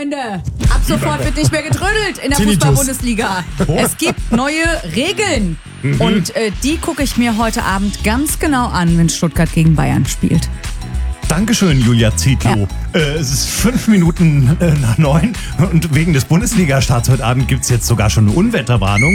Freunde, ab sofort wird nicht mehr getrödelt in der Fußball-Bundesliga. Es gibt neue Regeln. Und die gucke ich mir heute Abend ganz genau an, wenn Stuttgart gegen Bayern spielt. Dankeschön, Julia Zietlow. Es ist 5 Minuten nach 9 und wegen des Bundesliga-Starts heute Abend gibt es jetzt sogar schon eine Unwetterwarnung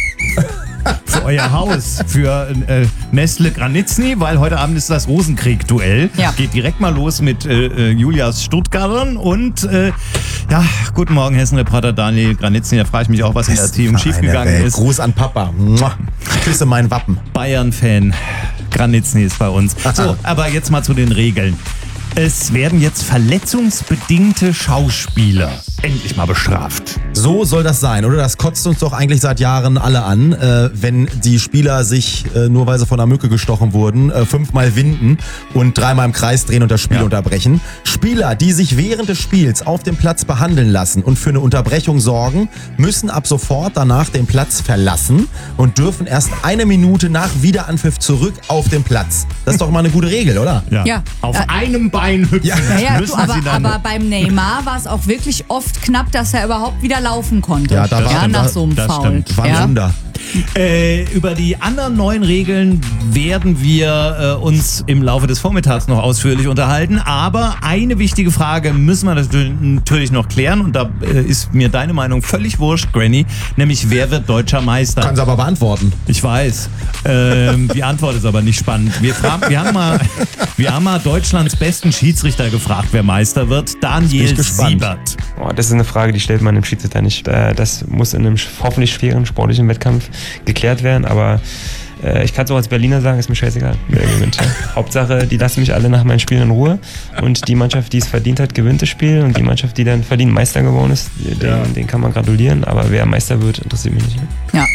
für euer Haus, für Nestle Granitzny, weil heute Abend ist das Rosenkrieg-Duell. Ja. Geht direkt mal los mit Julias Stuttgartern und guten Morgen, Hessen-Reporter Daniel Granitzny. Da frage ich mich auch, was in der Team schiefgegangen ist. Gruß an Papa. Küsse mein Wappen. Bayern-Fan. Granitzny ist bei uns. So, aber jetzt mal zu den Regeln. Es werden jetzt verletzungsbedingte Schauspieler endlich mal bestraft. So soll das sein, oder? Das kotzt uns doch eigentlich seit Jahren alle an, wenn die Spieler sich, nur weil sie von einer Mücke gestochen wurden, 5-mal winden und 3-mal im Kreis drehen und das Spiel unterbrechen. Spieler, die sich während des Spiels auf dem Platz behandeln lassen und für eine Unterbrechung sorgen, müssen ab sofort danach den Platz verlassen und dürfen erst 1 Minute nach Wiederanpfiff zurück auf den Platz. Das ist doch mal eine gute Regel, oder? Ja. Auf einem Bein hüpfen. Aber beim Neymar war es auch wirklich oft knapp, dass er überhaupt wieder laufen konnte. Ja, nach so einem Foul. War ein Wunder. Über die anderen neuen Regeln werden wir uns im Laufe des Vormittags noch ausführlich unterhalten. Aber eine wichtige Frage müssen wir natürlich noch klären. Und da ist mir deine Meinung völlig wurscht, Granny. Nämlich, wer wird deutscher Meister? Kannst aber beantworten. Ich weiß. Die Antwort ist aber nicht spannend. Wir haben mal Deutschlands besten Schiedsrichter gefragt, wer Meister wird. Daniel Siebert. Das ist eine Frage, die stellt man dem Schiedsrichter nicht. Das muss in einem hoffentlich schweren sportlichen Wettkampf geklärt werden, aber ich kann es auch als Berliner sagen, ist mir scheißegal, wer gewinnt. Hauptsache, die lassen mich alle nach meinen Spielen in Ruhe und die Mannschaft, die es verdient hat, gewinnt das Spiel und die Mannschaft, die dann verdient Meister geworden ist, den kann man gratulieren, aber wer Meister wird, interessiert mich nicht. Ja.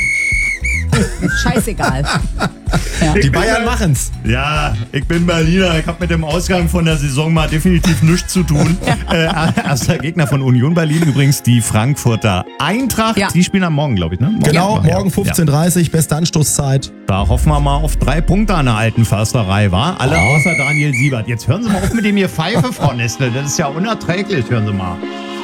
Scheißegal. Ja. Die Bayern machen's. Ja, ich bin Berliner. Ich habe mit dem Ausgang von der Saison mal definitiv nichts zu tun. Erster Gegner von Union Berlin übrigens die Frankfurter Eintracht. Ja. Die spielen am Morgen, glaube ich, ne? Genau, morgen 15:30 Uhr, beste Anstoßzeit. Da hoffen wir mal auf 3 Punkte an der alten Försterei, war? Alle außer Daniel Siebert. Jetzt hören Sie mal auf mit dem hier Pfeife, Frau Nestle. Das ist ja unerträglich, hören Sie mal.